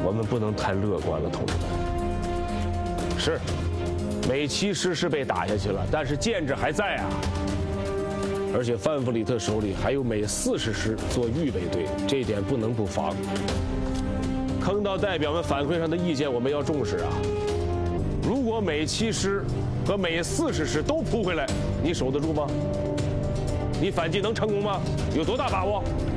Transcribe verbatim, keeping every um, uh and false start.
我们不能太乐观了，同志们。是，美七师是被打下去了，但是建制还在啊。而且范弗里特手里还有美四十师做预备队，这一点不能不防。坑道代表们反馈上的意见我们要重视啊。如果美七师和美四十师都扑回来，你守得住吗？你反击能成功吗？有多大把握？